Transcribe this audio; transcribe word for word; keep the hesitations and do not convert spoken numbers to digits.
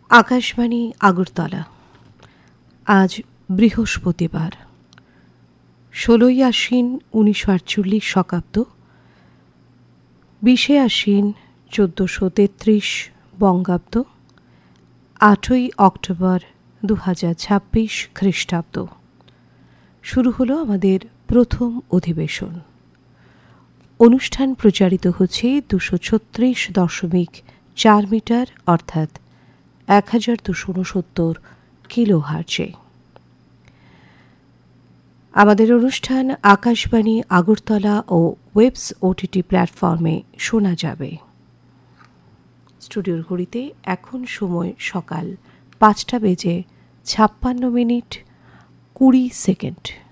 আকাশবাণী আগরতলা। আজ বৃহস্পতিবার, ষোলোই আশ্বিন উনিশশো আটচল্লিশ শকাব্দ, বিশে আশ্বিন চোদ্দোশো তেত্রিশ বঙ্গাব্দ, আটই অক্টোবর দু হাজার ছাব্বিশ খ্রিস্টাব্দ। শুরু হলো আমাদের প্রথম অধিবেশন। অনুষ্ঠান প্রচারিত হচ্ছে দুশো ছত্রিশ দশমিক চার মিটার অর্থাৎ এক হাজার দুশো উনসত্তর কিলো হার্জে। আমাদের অনুষ্ঠান আকাশবাণী আগরতলা ও ওয়েবস ওটিটি প্ল্যাটফর্মে শোনা যাবে। স্টুডিওর ঘড়িতে এখন সময় সকাল পাঁচটা বেজে ছাপ্পান্ন মিনিট কুড়ি সেকেন্ড।